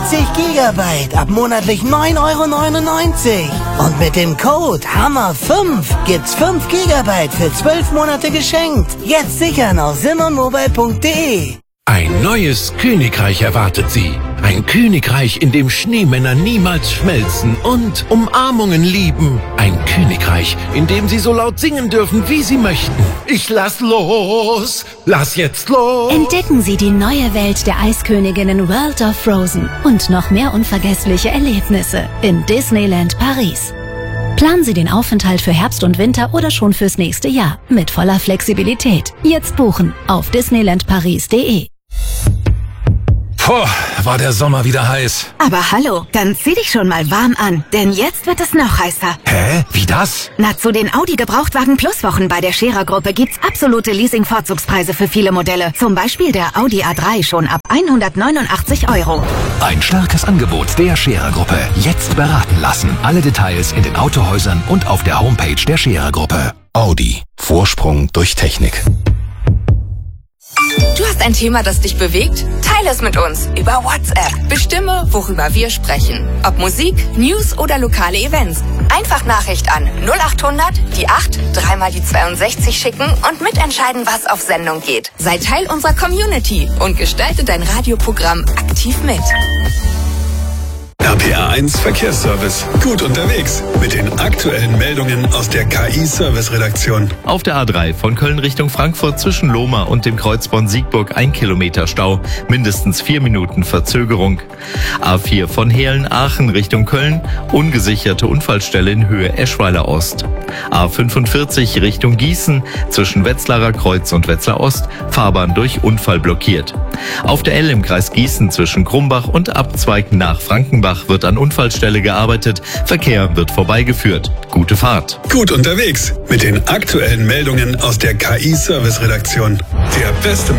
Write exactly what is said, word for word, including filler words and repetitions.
vierzig Gigabyte ab monatlich neun Euro neunundneunzig. Und mit dem Code Hammer fünf gibt's fünf Gigabyte für zwölf Monate geschenkt. Jetzt sichern auf simonmobile punkt de. Ein neues Königreich erwartet Sie. Ein Königreich, in dem Schneemänner niemals schmelzen und Umarmungen lieben. Ein Königreich, in dem Sie so laut singen dürfen, wie Sie möchten. Ich lass los, lass jetzt los. Entdecken Sie die neue Welt der Eisköniginnen World of Frozen und noch mehr unvergessliche Erlebnisse in Disneyland Paris. Planen Sie den Aufenthalt für Herbst und Winter oder schon fürs nächste Jahr mit voller Flexibilität. Jetzt buchen auf disneyland paris punkt de. Puh, war der Sommer wieder heiß. Aber hallo, dann zieh dich schon mal warm an, denn jetzt wird es noch heißer. Hä? Wie das? Na, zu den Audi Gebrauchtwagen Plus Wochen bei der Scherer Gruppe gibt's absolute Leasing-Vorzugspreise für viele Modelle. Zum Beispiel der Audi A drei schon ab hundertneunundachtzig Euro. Ein starkes Angebot der Scherer Gruppe. Jetzt beraten lassen. Alle Details in den Autohäusern und auf der Homepage der Scherer Gruppe. Audi. Vorsprung durch Technik. Du hast ein Thema, das dich bewegt? Teile es mit uns über WhatsApp. Bestimme, worüber wir sprechen. Ob Musik, News oder lokale Events. Einfach Nachricht an null acht hundert, die acht, dreimal die zweiundsechzig schicken und mitentscheiden, was auf Sendung geht. Sei Teil unserer Community und gestalte dein Radioprogramm aktiv mit. R P R eins Verkehrsservice. Gut unterwegs mit den aktuellen Meldungen aus der K I-Service-Redaktion. Auf der A drei von Köln Richtung Frankfurt zwischen Lohmar und dem Kreuzborn Siegburg ein Kilometer Stau, mindestens vier Minuten Verzögerung. A vier von Hehlen-Aachen Richtung Köln, ungesicherte Unfallstelle in Höhe Eschweiler Ost. A fünfundvierzig Richtung Gießen zwischen Wetzlarer Kreuz und Wetzlar Ost, Fahrbahn durch Unfall blockiert. Auf der L im Kreis Gießen zwischen Krumbach und Abzweig nach Frankenbach wird an Unfallstelle gearbeitet. Verkehr wird vorbeigeführt. Gute Fahrt. Gut unterwegs mit den aktuellen Meldungen aus der K I-Service-Redaktion. Der beste